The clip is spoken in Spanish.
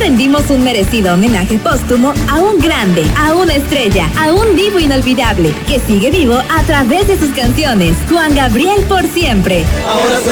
rendimos un merecido homenaje póstumo a un grande, a una estrella, a un divo inolvidable, que sigue vivo a través de sus canciones. Juan Gabriel por siempre. Ahora